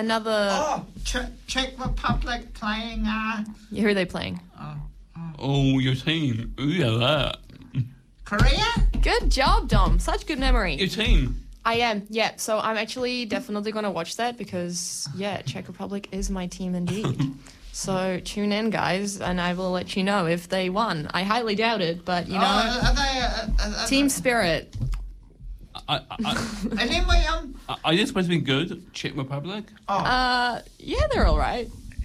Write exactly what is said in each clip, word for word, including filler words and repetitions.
another... Oh, Czech, Czech Republic playing... Uh, yeah, who are they playing? Oh, oh. oh your team. Ooh, yeah, that. Korea? Good job, Dom. Such good memory. Your team. I am, yeah. So I'm actually definitely going to watch that because, yeah, Czech Republic is my team indeed. So tune in, guys, and I will let you know if they won. I highly doubt it, but, you know, Oh, are they, uh, uh, team spirit. I, I, Are they my, um... I, are they supposed to be good? Czech Republic? Oh. Uh, yeah, they're all right.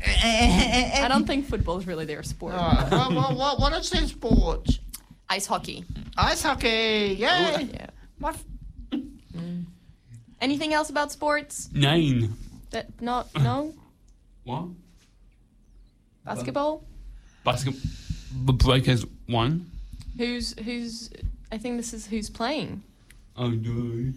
I I don't think football is really their sport. Oh, what, what, what, what is their sport? Ice hockey. Ice hockey, yeah. Yeah. What? Mm. Anything else about sports? Nine. That not no What? basketball. Basketball. The Breakers won. Who's who's? I think this is who's playing. Oh no.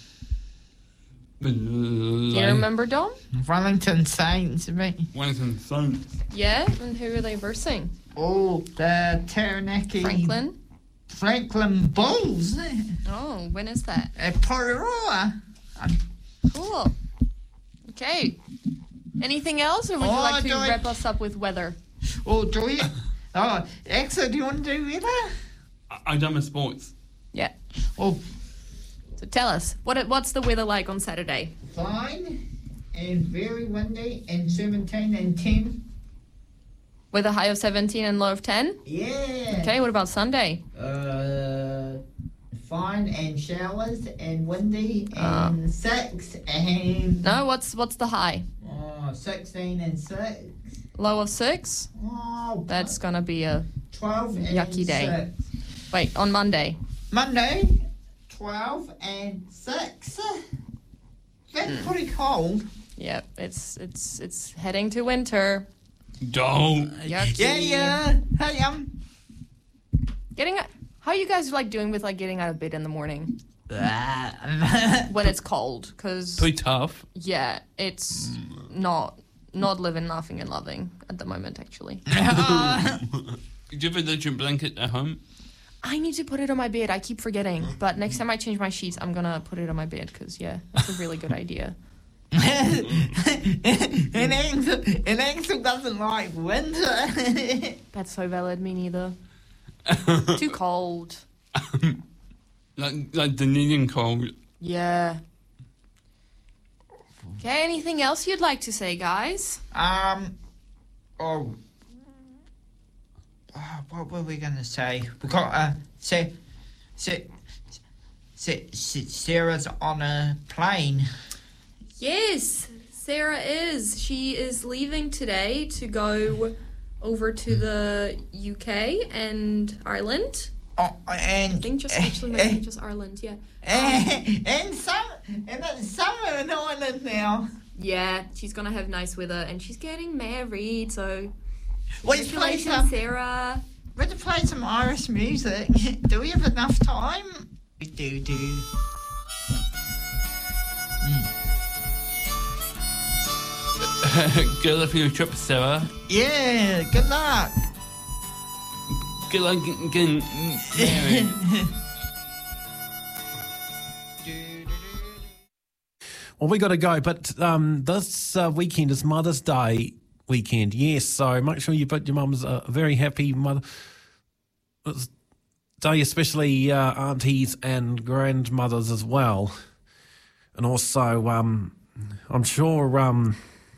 Do you remember, Dom? Wellington Saints, mate. Wellington Saints. Yeah, and who are they versing? Oh, the Taranaki... Franklin. Franklin Bulls. Oh, when is that? Uh, Pororoa. Um, Cool. Okay. Anything else, or would you Oh, like to do I- wrap us up with weather? oh, do you... Oh, Exa, do you want to do weather? I, I done my sports. Yeah. Oh, So tell us, what what's the weather like on Saturday? fine and very windy and seventeen and ten. With a high of seventeen and low of ten? Yeah. Okay, what about Sunday? Uh, fine and showers and windy and Uh. six and... No, what's what's the high? Oh, sixteen and six. Low of six? Oh, That's gonna be a... twelve and yucky day. six. Wait, on Monday. Monday, twelve and six. That's Hmm. pretty cold. Yep, it's it's it's heading to winter. Don't. Yucky. Yeah, yeah. Hey, um. Getting... How are you guys like doing with like getting out of bed in the morning yeah, when it's cold? Because... Pretty tough. Yeah, it's not not living, laughing, and loving at the moment, actually. Do you ever let your blanket at home? I need to put it on my bed. I keep forgetting. But next time I change my sheets, I'm going to put it on my bed because, yeah, that's a really good idea. and Axel, and Axel doesn't like winter. That's so valid. Me neither. Too cold. Like, like the Indian cold. Yeah. Okay, anything else you'd like to say, guys? um, oh, oh, what were we gonna say? We got uh, say, say, say, Sarah's on a plane. Yes, Sarah is. She is leaving today to go over to the U K and Ireland. Oh, and I think just actually maybe just Ireland, yeah. and, and some and it's summer in Ireland now. Yeah, she's gonna have nice weather and she's getting married, so Let's play congratulations, some. Sarah. Let's play some Irish music. Do we have enough time? We do do. Good luck for your trip, Sarah. Yeah, good luck. Good luck getting, getting married. Well, we got to go, but um, this uh, weekend is Mother's Day weekend. Yes, so make sure you put your mum's a very happy Mother's Day, especially uh, aunties and grandmothers as well. And also, um, I'm sure um,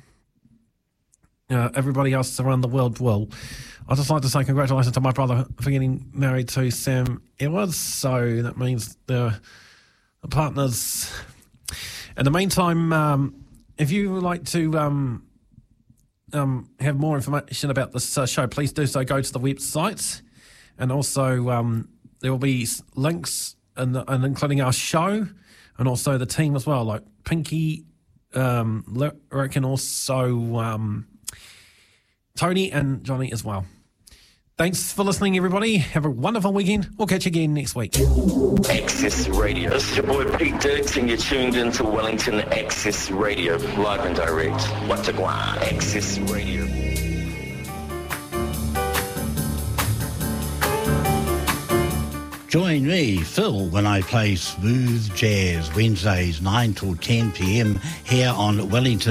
uh, everybody else around the world will. I'd just like to say congratulations to my brother for getting married to Sam Edwards. So that means the, the partners. In the meantime, um, if you would like to um, um, have more information about this uh, show, please do so. Go to the website, and also um, there will be links, in the, and including our show, and also the team as well, like Pinky, um, Lyric, and also um, Tony and Johnny as well. Thanks for listening, everybody. Have a wonderful weekend. We'll catch you again next week. Access Radio. This is your boy Pete Dix, and you're tuned into Wellington Access Radio, live and direct. What's a guan? Access Radio. Join me, Phil, when I play smooth jazz Wednesdays nine till ten p.m. here on Wellington